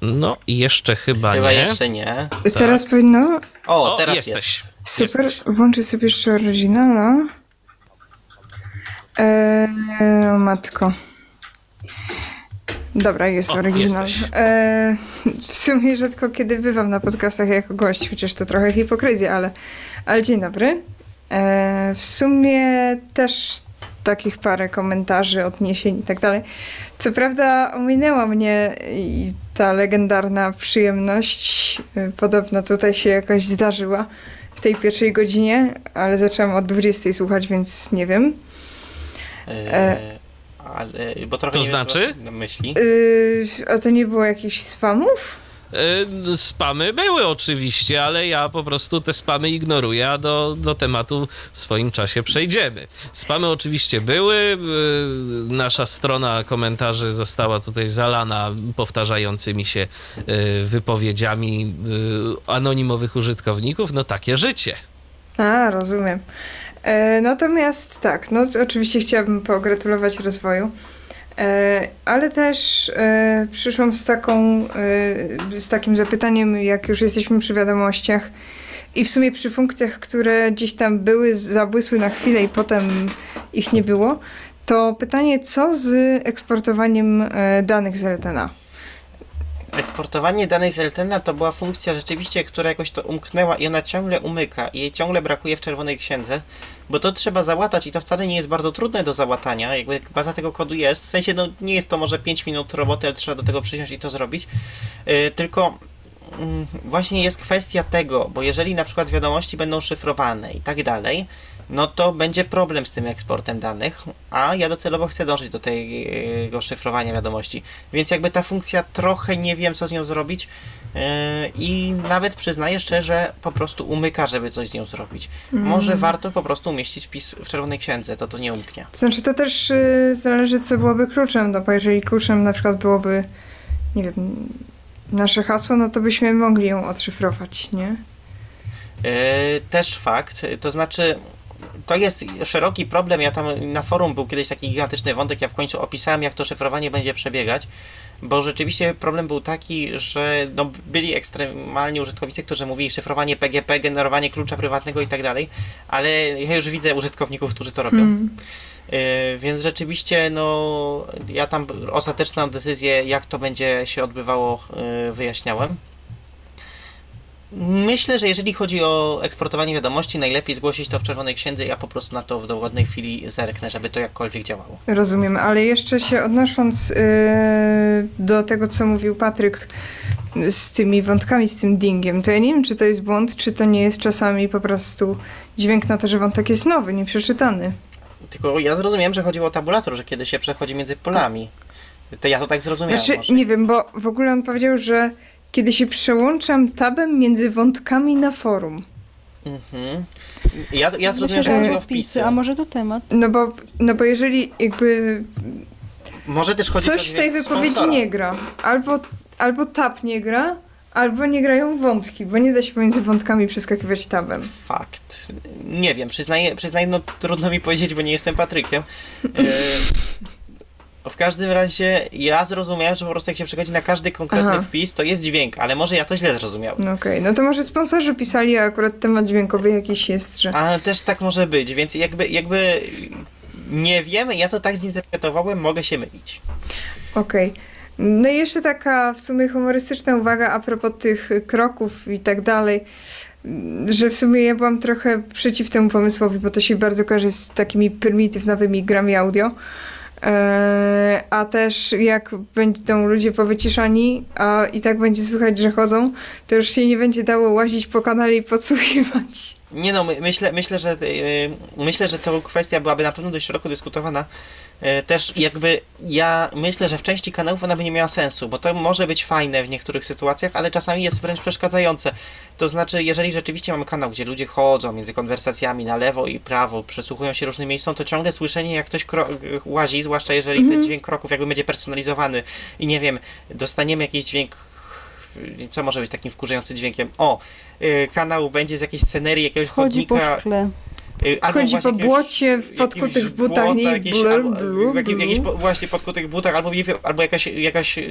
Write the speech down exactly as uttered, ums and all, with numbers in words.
No i jeszcze chyba, Chyba nie. jeszcze nie. Teraz Tak. powinno... O, O, teraz jesteś. jest. Super, Jesteś. włączę sobie jeszcze oryginala. Eee, o matko. Dobra, jest O, oryginal. jesteś. Eee, w sumie rzadko kiedy bywam na podcastach jako gość, chociaż to trochę hipokryzja, ale, ale dzień dobry. Eee, w sumie też takich parę komentarzy, odniesień i tak dalej. Co prawda ominęła mnie i ta legendarna przyjemność y, podobno tutaj się jakoś zdarzyła w tej pierwszej godzinie, ale zaczęłam od dwudziestej słuchać, więc nie wiem. E, ale, bo trochę To nie znaczy? wiem, co masz na myśli. Yy, a to nie było jakichś spamów? E, Spamy były oczywiście, ale ja po prostu te spamy ignoruję, a do, do tematu w swoim czasie przejdziemy. Spamy oczywiście były, e, nasza strona komentarzy została tutaj zalana powtarzającymi się e, wypowiedziami e, anonimowych użytkowników, no takie życie. A, rozumiem. E, natomiast tak, no to oczywiście chciałabym pogratulować rozwoju. E, ale też e, przyszłam z taką, e, z takim zapytaniem, jak już jesteśmy przy wiadomościach i w sumie przy funkcjach, które gdzieś tam były, zabłysły na chwilę i potem ich nie było, to pytanie, co z eksportowaniem e, danych z Eltena? Eksportowanie danej z Eltena to była funkcja rzeczywiście, która jakoś to umknęła i ona ciągle umyka i jej ciągle brakuje w czerwonej księdze, bo to trzeba załatać i to wcale nie jest bardzo trudne do załatania, jakby baza tego kodu jest, w sensie no nie jest to może pięć minut roboty, ale trzeba do tego przysiąść i to zrobić, yy, tylko yy, właśnie jest kwestia tego, bo jeżeli na przykład wiadomości będą szyfrowane i tak dalej, no to będzie problem z tym eksportem danych, a ja docelowo chcę dążyć do tego szyfrowania wiadomości. Więc jakby ta funkcja trochę nie wiem, co z nią zrobić yy, i nawet przyznaję szczerze, po prostu umyka, żeby coś z nią zrobić. Mm. Może warto po prostu umieścić wpis w czerwonej księdze, to to nie umknie. To znaczy to też y, zależy, co byłoby kluczem, no bo jeżeli kluczem na przykład byłoby, nie wiem, nasze hasło, no to byśmy mogli ją odszyfrować, nie? Yy, też fakt, to znaczy to jest szeroki problem, ja tam na forum był kiedyś taki gigantyczny wątek, ja w końcu opisałem, jak to szyfrowanie będzie przebiegać, bo rzeczywiście problem był taki, że no, byli ekstremalni użytkownicy, którzy mówili szyfrowanie P G P, generowanie klucza prywatnego i tak dalej, ale ja już widzę użytkowników, którzy to robią. Hmm. Yy, więc rzeczywiście, no, ja tam ostateczną decyzję, jak to będzie się odbywało, yy, wyjaśniałem. Myślę, że jeżeli chodzi o eksportowanie wiadomości, najlepiej zgłosić to w czerwonej księdze. Ja po prostu na to w dowolnej chwili zerknę, żeby to jakkolwiek działało. Rozumiem, ale jeszcze się odnosząc y, do tego, co mówił Patryk z tymi wątkami, z tym dingiem, to ja nie wiem, czy to jest błąd, czy to nie jest czasami po prostu dźwięk na to, że wątek jest nowy, nieprzeczytany. Tylko ja zrozumiałem, że chodziło o tabulator, że kiedy się przechodzi między polami. To ja to tak zrozumiałem. Znaczy, może. nie wiem, bo w ogóle on powiedział, że kiedy się przełączam tabem między wątkami na forum. Mhm. Ja, ja zrozumiałem, Myślę, że że chodziło o wpisy, wpisy. a może to temat? No bo, no bo jeżeli jakby Może też chodzić o coś w tej dźwięk wypowiedzi sponsora. nie gra, albo, albo tab nie gra, albo nie grają wątki, bo nie da się pomiędzy wątkami przeskakiwać tabem. Fakt. Nie wiem, przyznaję, przyznaję, no trudno mi powiedzieć, bo nie jestem Patrykiem. E, w każdym razie ja zrozumiałem, że po prostu jak się przechodzi na każdy konkretny Aha. wpis, to jest dźwięk, ale może ja to źle zrozumiałem. No okej, no to może sponsorzy pisali, a akurat temat dźwiękowy jakiś jest, że... A też tak może być, więc jakby, jakby nie wiemy, ja to tak zinterpretowałem, mogę się mylić. Okej. No i jeszcze taka w sumie humorystyczna uwaga a propos tych kroków i tak dalej, że w sumie ja byłam trochę przeciw temu pomysłowi, bo to się bardzo kojarzy z takimi prymitywnowymi grami audio. Eee, a też jak będą ludzie powyciszani, a i tak będzie słychać, że chodzą, to już się nie będzie dało łazić po kanale i podsłuchiwać. Nie no, my, myślę, myślę, że yy, myślę, że to kwestia byłaby na pewno dość szeroko dyskutowana. Yy, też jakby ja myślę, że w części kanałów ona by nie miała sensu, bo to może być fajne w niektórych sytuacjach, ale czasami jest wręcz przeszkadzające. To znaczy, jeżeli rzeczywiście mamy kanał, gdzie ludzie chodzą między konwersacjami na lewo i prawo, przesłuchują się różnym miejscom, to ciągle słyszenie, jak ktoś kro- łazi, zwłaszcza jeżeli Mhm. ten dźwięk kroków jakby będzie personalizowany i nie wiem, dostaniemy jakiś dźwięk, co może być takim wkurzającym dźwiękiem? O, yy, kanał będzie z jakiejś scenerii, jakiegoś Chodzi po chodnika. szkle. yy, albo Chodzi właśnie po jakiegoś- błocie, w podkutych jakiegoś butach, błota, nie jakieś, blu, albo, blu, jakiś, blu. jakiś po, właśnie podkutych butach, albo, nie wiem, albo jakaś, jakaś